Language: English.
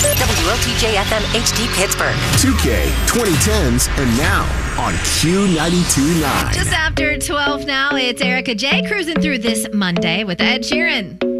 WOTJ FM HD Pittsburgh. 2K, 2010s, and now on Q92.9. Just after 12 now, it's Erica J. cruising through this Monday with Ed Sheeran.